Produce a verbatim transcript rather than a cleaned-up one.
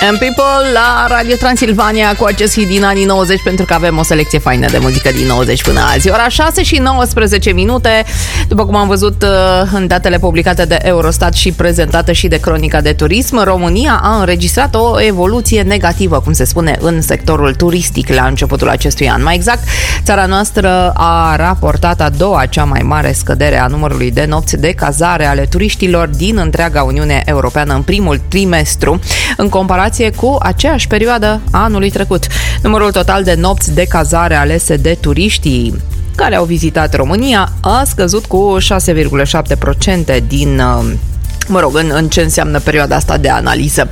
And People la Radio Transilvania cu acest hit din anii nouăzeci, pentru că avem o selecție faină de muzică din nouăzeci până azi. Ora șase și nouăsprezece minute, după cum am văzut în datele publicate de Eurostat și prezentată și de Cronica de Turism, România a înregistrat o evoluție negativă, cum se spune, în sectorul turistic la începutul acestui an. Mai exact, țara noastră a raportat a doua cea mai mare scădere a numărului de nopți de cazare ale turiștilor din întreaga Uniune Europeană în primul trimestru, în comparație cu aceeași perioadă a anului trecut. Numărul total de nopți de cazare alese de turiștii care au vizitat România a scăzut cu șase virgulă șapte la sută din... Mă rog, în, în ce înseamnă perioada asta de analiză.